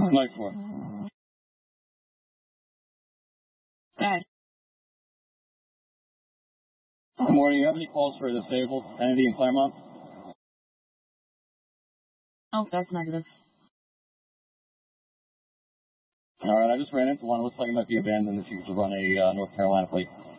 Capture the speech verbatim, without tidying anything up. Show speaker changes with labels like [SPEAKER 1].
[SPEAKER 1] Nice one.
[SPEAKER 2] Good.
[SPEAKER 1] Good morning. You have any calls for disabled entity in Claremont?
[SPEAKER 2] Oh, that's negative.
[SPEAKER 1] All right, I just ran into one. It looks like it might be abandoned if you could run a uh, North Carolina plate.